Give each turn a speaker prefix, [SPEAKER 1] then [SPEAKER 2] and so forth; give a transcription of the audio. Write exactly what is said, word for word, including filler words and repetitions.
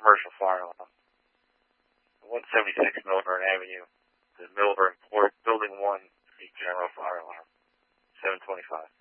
[SPEAKER 1] commercial fire alarm. one seventy-six Milburn Avenue, the Milburn Port, Building one, the general fire alarm, seven twenty-five.